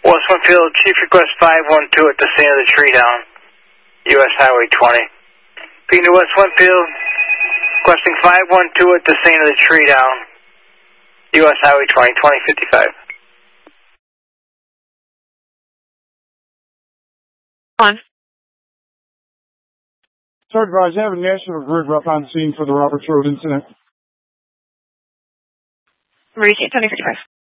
West Winfield, Chief request 512 at the scene of the tree down, U.S. Highway 20. Being to West Winfield, requesting 512 at the scene of the tree down, U.S. Highway 20, 2055. On. Sergeant Raj, I have a National Grid rep on scene for the Roberts Road incident. Repeat 2055.